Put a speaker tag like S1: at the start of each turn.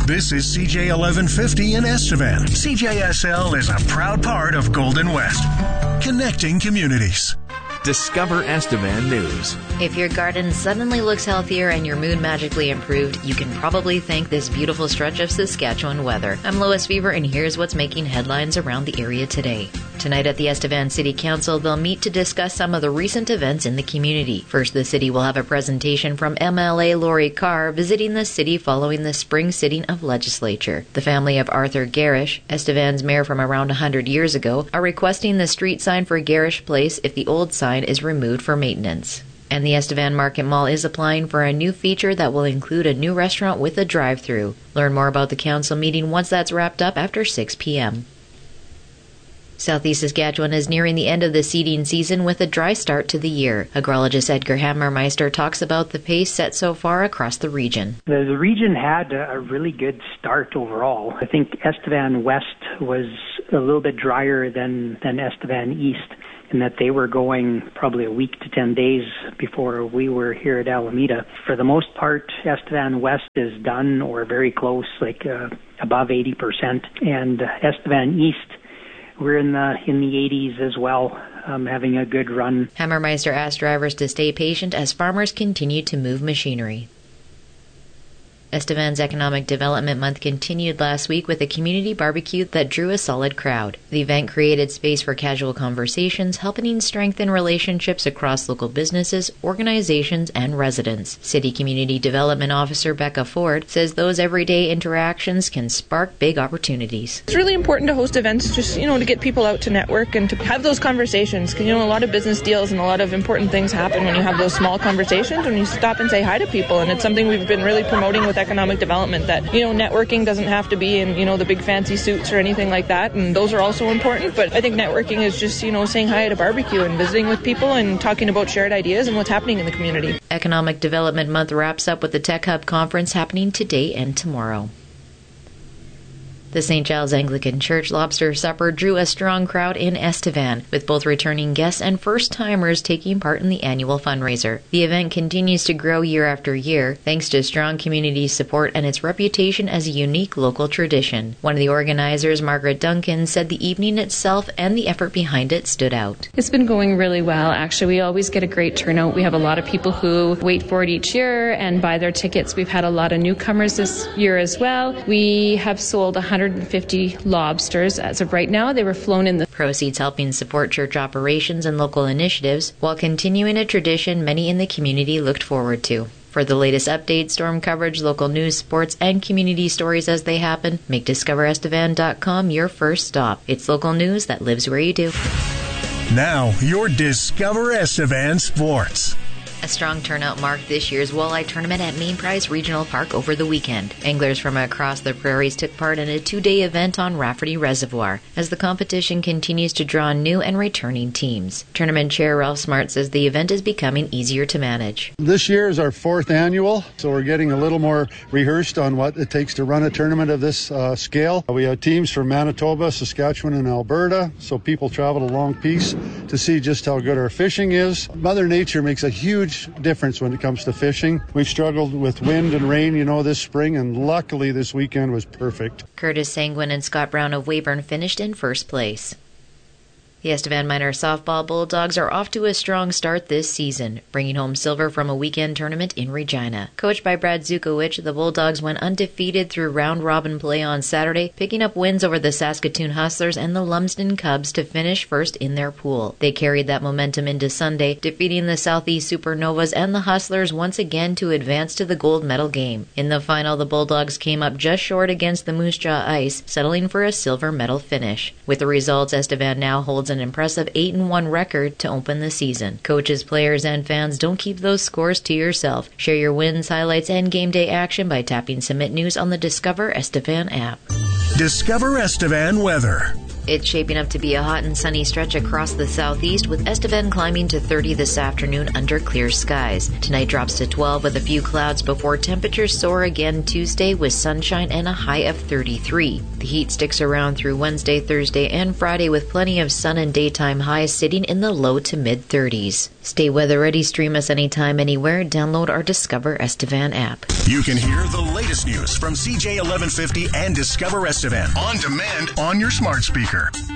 S1: This is CJ 1150 in Estevan. CJSL is a proud part of Golden West, connecting communities.
S2: Discover Estevan News.
S3: If your garden suddenly looks healthier and your mood magically improved, you can probably thank this beautiful stretch of Saskatchewan weather. I'm Lois Fever, and here's what's making headlines around the area today. Tonight at the Estevan City Council, they'll meet to discuss some of the recent events in the community. First, the city will have a presentation from MLA Lori Carr visiting the city following the spring sitting of legislature. The family of Arthur Garish, Estevan's mayor from around 100 years ago, are requesting the street sign for Garish Place if the old sign is removed for maintenance. And the Estevan Market Mall is applying for a new feature that will include a new restaurant with a drive-thru. Learn more about the council meeting once that's wrapped up after 6 p.m. Southeast Saskatchewan is nearing the end of the seeding season with a dry start to the year. Agrologist Edgar Hammermeister talks about the pace set so far across the region.
S4: The region had a really good start overall. I think Estevan West was a little bit drier than Estevan East, in that they were going probably a week to 10 days before we were here at Alameda. For the most part, Estevan West is done or very close, like above 80%. And Estevan East, we're in the 80s as well, having a good run.
S3: Hammermeister asked drivers to stay patient as farmers continue to move machinery. Estevan's Economic Development Month continued last week with a community barbecue that drew a solid crowd. The event created space for casual conversations, helping strengthen relationships across local businesses, organizations, and residents. City Community Development Officer Becca Ford says those everyday interactions can spark big opportunities.
S5: It's really important to host events just, to get people out to network and to have those conversations. Because, a lot of business deals and a lot of important things happen when you have those small conversations, when you stop and say hi to people. And it's something we've been really promoting with economic development, that networking doesn't have to be in the big fancy suits or anything like that, and those are also important, but I think networking is just saying hi at a barbecue and visiting with people and talking about shared ideas and what's happening in the community.
S3: Economic Development Month wraps up with the Tech Hub Conference happening today and tomorrow. The St. Giles Anglican Church Lobster Supper drew a strong crowd in Estevan, with both returning guests and first-timers taking part in the annual fundraiser. The event continues to grow year after year, thanks to strong community support and its reputation as a unique local tradition. One of the organizers, Margaret Duncan, said the evening itself and the effort behind it stood out.
S6: It's been going really well, actually. We always get a great turnout. We have a lot of people who wait for it each year and buy their tickets. We've had a lot of newcomers this year as well. We have sold 150 lobsters as of right now. They were flown in the
S3: proceeds helping support church operations and local initiatives, while continuing a tradition many in the community looked forward to. For the latest updates, storm coverage, local news, sports, and community stories as they happen, make DiscoverEstevan.com your first stop. It's local news that lives where you do.
S1: Now, your Discover Estevan Sports.
S3: A strong turnout marked this year's walleye tournament at Main Prize Regional Park over the weekend. Anglers from across the prairies took part in a 2-day event on Rafferty Reservoir as the competition continues to draw new and returning teams. Tournament Chair Ralph Smart says the event is becoming easier to manage.
S7: This year is our 4th annual, so we're getting a little more rehearsed on what it takes to run a tournament of this scale. We have teams from Manitoba, Saskatchewan, and Alberta, so people travel a long piece to see just how good our fishing is. Mother Nature makes a huge difference when it comes to fishing. We've struggled with wind and rain, this spring, and luckily this weekend was perfect.
S3: Curtis Sanguin and Scott Brown of Weyburn finished in first place. The Estevan Minor Softball Bulldogs are off to a strong start this season, bringing home silver from a weekend tournament in Regina. Coached by Brad Zukowicz, the Bulldogs went undefeated through round-robin play on Saturday, picking up wins over the Saskatoon Hustlers and the Lumsden Cubs to finish first in their pool. They carried that momentum into Sunday, defeating the Southeast Supernovas and the Hustlers once again to advance to the gold medal game. In the final, the Bulldogs came up just short against the Moose Jaw Ice, settling for a silver medal finish. With the results, Estevan now holds an impressive 8-1 record to open the season. Coaches, players, and fans, don't keep those scores to yourself. Share your wins, highlights, and game day action by tapping Submit News on the Discover Estevan app.
S1: Discover Estevan weather.
S3: It's shaping up to be a hot and sunny stretch across the southeast, with Estevan climbing to 30 this afternoon under clear skies. Tonight drops to 12 with a few clouds before temperatures soar again Tuesday with sunshine and a high of 33. The heat sticks around through Wednesday, Thursday, and Friday with plenty of sun and daytime highs sitting in the low to mid-30s. Stay weather ready, stream us anytime, anywhere. Download our Discover Estevan app.
S1: You can hear the latest news from CJ 1150 and Discover Estevan on demand on your smart speaker.